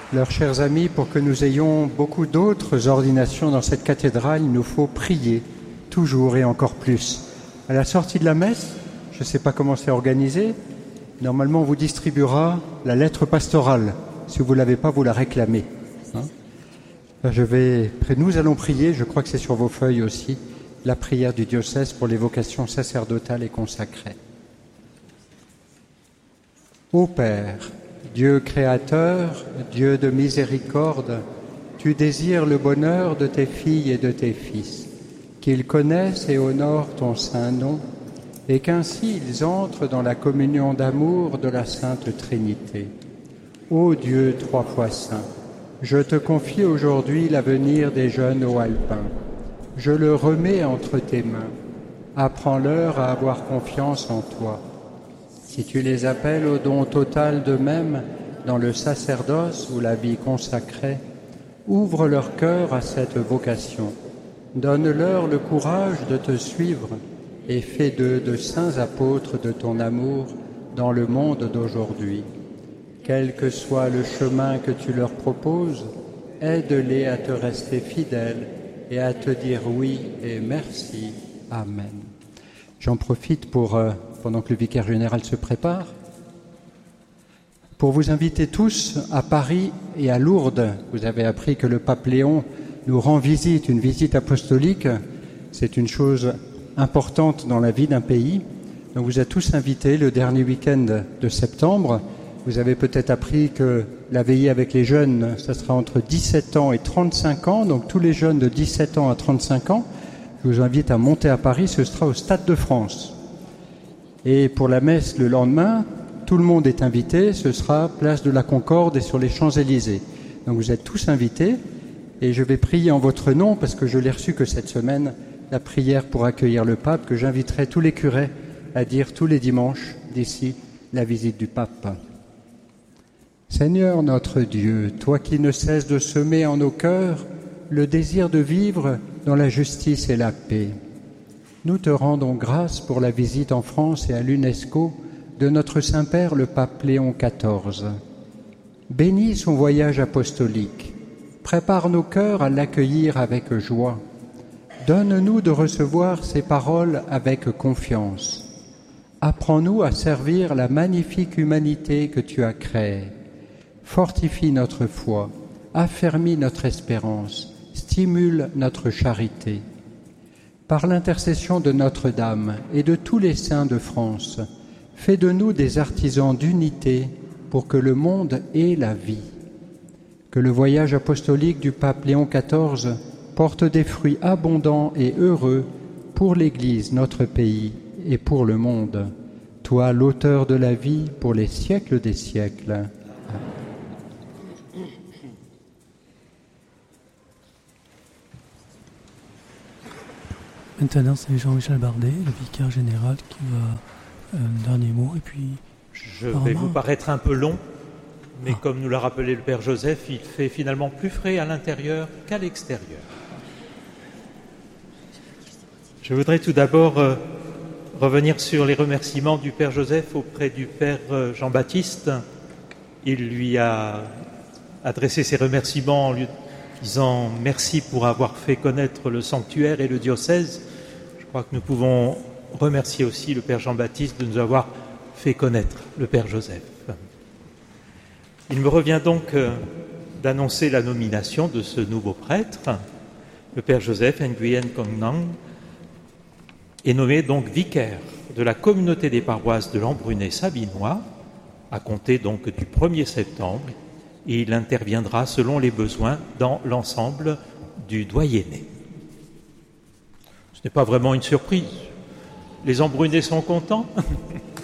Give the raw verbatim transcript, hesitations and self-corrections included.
Leurs chers amis, pour que nous ayons beaucoup d'autres ordinations dans cette cathédrale, il nous faut prier, toujours et encore plus. À la sortie de la messe, je ne sais pas comment c'est organisé, normalement on vous distribuera la lettre pastorale. Si vous ne l'avez pas, vous la réclamez. Hein je vais, nous allons prier, je crois que c'est sur vos feuilles aussi, la prière du diocèse pour les vocations sacerdotales et consacrées. Ô Père, Dieu créateur, Dieu de miséricorde, tu désires le bonheur de tes filles et de tes fils, qu'ils connaissent et honorent ton saint nom, et qu'ainsi ils entrent dans la communion d'amour de la Sainte Trinité. Ô Dieu trois fois saint, je te confie aujourd'hui l'avenir des jeunes hauts alpins. Je le remets entre tes mains. Apprends-leur à avoir confiance en toi. Si tu les appelles au don total d'eux-mêmes dans le sacerdoce ou la vie consacrée, ouvre leur cœur à cette vocation. Donne-leur le courage de te suivre et fais d'eux de saints apôtres de ton amour dans le monde d'aujourd'hui. Quel que soit le chemin que tu leur proposes, aide-les à te rester fidèles et à te dire oui et merci. Amen. J'en profite pour, euh, pendant que le vicaire général se prépare, pour vous inviter tous à Paris et à Lourdes. Vous avez appris que le pape Léon nous rend visite, une visite apostolique. C'est une chose importante dans la vie d'un pays. Donc vous êtes tous invités le dernier week-end de septembre. Vous avez peut-être appris que la veillée avec les jeunes, ça sera entre dix-sept ans et trente-cinq ans. Donc tous les jeunes de dix-sept ans à trente-cinq ans, je vous invite à monter à Paris, ce sera au Stade de France. Et pour la messe le lendemain, tout le monde est invité, ce sera place de la Concorde et sur les Champs-Élysées. Donc vous êtes tous invités et je vais prier en votre nom, parce que je l'ai reçu que cette semaine, la prière pour accueillir le pape, que j'inviterai tous les curés à dire tous les dimanches d'ici la visite du pape. Seigneur notre Dieu, toi qui ne cesses de semer en nos cœurs le désir de vivre dans la justice et la paix, nous te rendons grâce pour la visite en France et à l'UNESCO de notre Saint-Père le pape Léon quatorze. Bénis son voyage apostolique, prépare nos cœurs à l'accueillir avec joie. Donne-nous de recevoir ses paroles avec confiance. Apprends-nous à servir la magnifique humanité que tu as créée. Fortifie notre foi, affermis notre espérance, stimule notre charité. Par l'intercession de Notre-Dame et de tous les saints de France, fais de nous des artisans d'unité pour que le monde ait la vie. Que le voyage apostolique du pape Léon quatorze porte des fruits abondants et heureux pour l'Église, notre pays, et pour le monde. Toi, l'auteur de la vie, pour les siècles des siècles. Maintenant, c'est Jean-Michel Bardet, le vicaire général, qui va euh, un dernier mot. Et puis, je vais vous paraître un peu long, mais ah. comme nous l'a rappelé le Père Joseph, il fait finalement plus frais à l'intérieur qu'à l'extérieur. Je voudrais tout d'abord euh, revenir sur les remerciements du Père Joseph auprès du Père euh, Jean-Baptiste. Il lui a adressé ses remerciements en lui disant merci pour avoir fait connaître le sanctuaire et le diocèse. Je crois que nous pouvons remercier aussi le Père Jean-Baptiste de nous avoir fait connaître le Père Joseph. Il me revient donc euh, d'annoncer la nomination de ce nouveau prêtre. Le Père Joseph Nguyen Công Năng est nommé donc vicaire de la communauté des paroisses de l'Embrunais-Sabinois, à compter donc du premier septembre, et il interviendra selon les besoins dans l'ensemble du doyenné. Ce n'est pas vraiment une surprise. Les Embrunais sont contents.